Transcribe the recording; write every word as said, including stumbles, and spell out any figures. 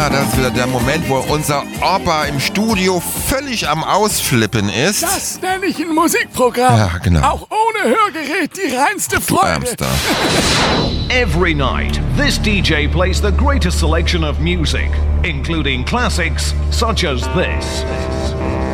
Ja, das ist wieder der Moment, wo unser Opa im Studio völlig am Ausflippen ist. Das nenne ich ein Musikprogramm. Ja, genau. Auch ohne Hörgerät die reinste Freude. Ärmster. Every night, this D J plays the greatest selection of music, including classics such as this.